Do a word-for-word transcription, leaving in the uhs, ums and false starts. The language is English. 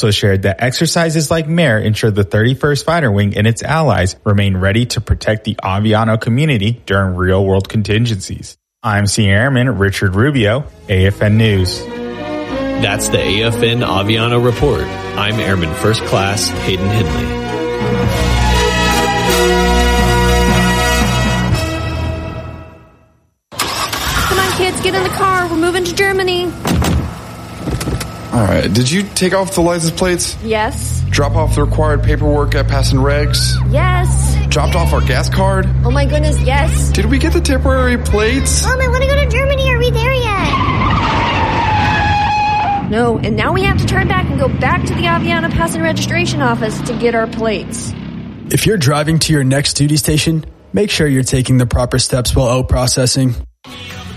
also shared that exercises like M E R ensure the thirty-first Fighter Wing and its allies remain ready to protect the Aviano community during real-world contingencies. I'm Senior Airman Richard Rubio, A F N News. That's the A F N Aviano Report. I'm Airman First Class Hayden Hindley. Come on, kids, get in the car. We're moving to Germany. All right. Did you take off the license plates? Yes. Drop off the required paperwork at Pass and Regs? Yes. Dropped off our gas card? Oh my goodness, yes. Did we get the temporary plates? Mom, I want to go to Germany. Are we there yet? No, and now we have to turn back and go back to the Aviano Pass and Registration Office to get our plates. If you're driving to your next duty station, make sure you're taking the proper steps while O processing.